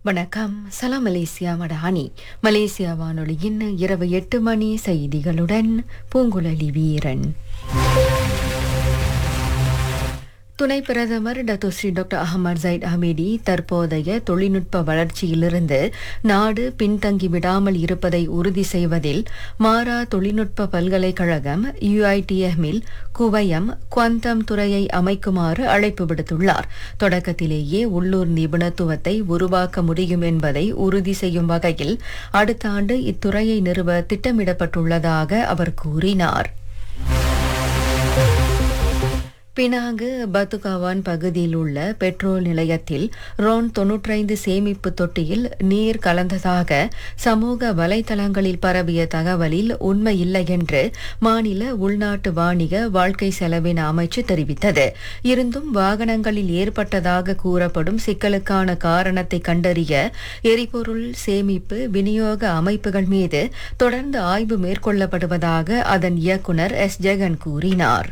வணக்கம். சலாம் Malaysia Madani. Malaysia வானொலியின் இரவு 8 மணி செய்திகளுடன் பூங்குழலி வீரன். துணை பிரதமர் Datuk Seri doctor Ahmed Zaid Hamidi தற்போதைய தொழில்நுட்ப வளர்ச்சியிலிருந்து நாடு பின்தங்கி விடாமல் இருப்பதை உறுதி செய்வதில் மாரா தொழில்நுட்ப பல்கலைக்கழகம் UITM-இல் குவையம் குவாண்டம் துறையை அமைக்குமாறு அழைப்பு விடுத்துள்ளார். தொடக்கத்திலேயே உள்ளூர் நிபுணத்துவத்தை உருவாக்க முடியும் என்பதை உறுதி செய்யும் வகையில் அடுத்த ஆண்டு இத்துறையை நிறுவ திட்டமிடப்பட்டுள்ளதாக அவர் கூறினார். பினாங்கு பத்துகாவான் பகுதியில் உள்ள பெட்ரோல் நிலையத்தில் ரோன் 95 சேமிப்பு தொட்டியில் நீர் கலந்ததாக சமூக வலைதளங்களில் பரவிய தகவலில் உண்மையில்லை என்று மாநில உள்நாட்டு வாணிக வாழ்க்கை செலவின அமைச்சு தெரிவித்தது. இருந்தும் வாகனங்களில் ஏற்பட்டதாக கூறப்படும் சிக்கலுக்கான காரணத்தை கண்டறிய எரிபொருள் சேமிப்பு விநியோக அமைப்புகள் மீது தொடர்ந்து ஆய்வு மேற்கொள்ளப்படுவதாக அதன் இயக்குநர் ஜெகன் கூறினார்.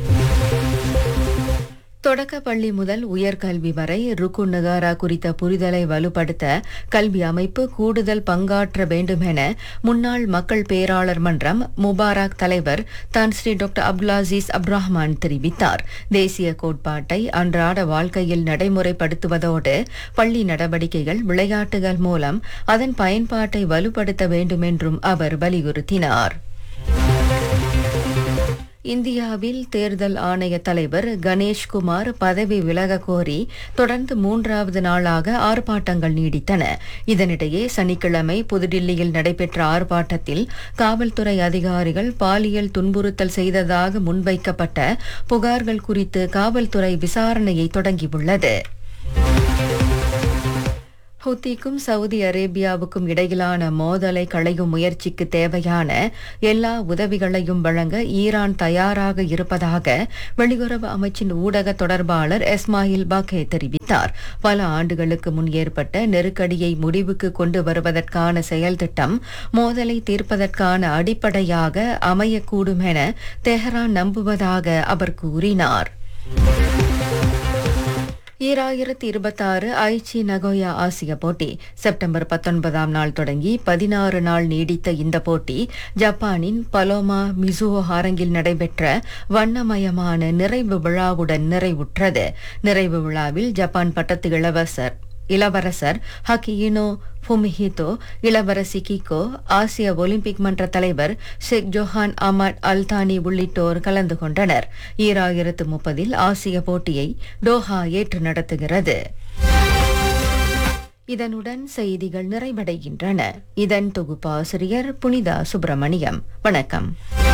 தொடக்க பள்ளி முதல் உயர்கல்வி வரை ருக்கு நகாரா குறித்த புரிதலை வலுப்படுத்த கல்வி அமைப்பு கூடுதல் பங்காற்ற வேண்டும் என முன்னாள் மக்கள் பேராளர் மன்றம் முபாரக் தலைவர் தான் ஸ்ரீ டாக்டர் அப்துல்லாசீஸ் அப்துரஹ்மான் தெரிவித்தார். தேசிய கோட்பாட்டை அன்றாட வாழ்க்கையில் நடைமுறைப்படுத்துவதோடு பள்ளி நடவடிக்கைகள் விளையாட்டுகள் மூலம் அதன் பயன்பாட்டை வலுப்படுத்த வேண்டும் என்றும் அவர் வலியுறுத்தினார். இந்தியாவில் தேர்தல் ஆணைய தலைவர் கணேஷ்குமார் பதவி விலக கோரி தொடர்ந்து 3வது நாளாக ஆர்ப்பாட்டங்கள் நீடித்தன. இதனிடையே சனிக்கிழமை புதுடில்லியில் நடைபெற்ற ஆர்ப்பாட்டத்தில் காவல்துறை அதிகாரிகள் பாலியல் துன்புறுத்தல் செய்ததாக முன்வைக்கப்பட்ட புகார்கள் குறித்து காவல்துறை விசாரணையை தொடங்கியுள்ளது. ஹூத்திக்கும் சவுதி அரேபியாவுக்கும் இடையிலான மோதலை களையும் முயற்சிக்கு தேவையான எல்லா உதவிகளையும் வழங்க ஈரான் தயாராக இருப்பதாக வெளியுறவு அமைச்சின் ஊடக தொடர்பாளர் இஸ்மாயில் பாக்கே தெரிவித்தார். பல ஆண்டுகளுக்கு முன் ஏற்பட்ட நெருக்கடியை முடிவுக்கு கொண்டு வருவதற்கான செயல் திட்டம் மோதலை தீர்ப்பதற்கான அடிப்படையாக அமையக்கூடும் என தெஹ்ரான் நம்புவதாக அவர் கூறினார். 2026 ஐச்சி நகோயா ஆசிய போட்டி செப்டம்பர் 19ஆம் நாள் தொடங்கி 16 நாள் நீடித்த இந்த போட்டி ஜப்பானின் பலோமா மிசுவோ அரங்கில் நடைபெற்ற வண்ணமயமான நிறைவு விழாவுடன் நிறைவுற்றது. நிறைவு விழாவில் ஜப்பான் பட்டத்து இளவரசர் ஹகியினோ ஃபுமிஹிதோ, இளவரசி கிகோ, ஆசிய ஒலிம்பிக் மன்ற தலைவர் ஷேக் ஜோஹான் அஹ்மத் அல்தானி உள்ளிட்டோர் கலந்து கொண்டனர். 2030 ஆசிய போட்டியை டோஹா ஏற்று நடத்துகிறது. இதனுடன் செய்திகள் நிறைவடைகின்றன. இதன் தொகுப்பாசிரியர் புனிதா சுப்பிரமணியம். வணக்கம்.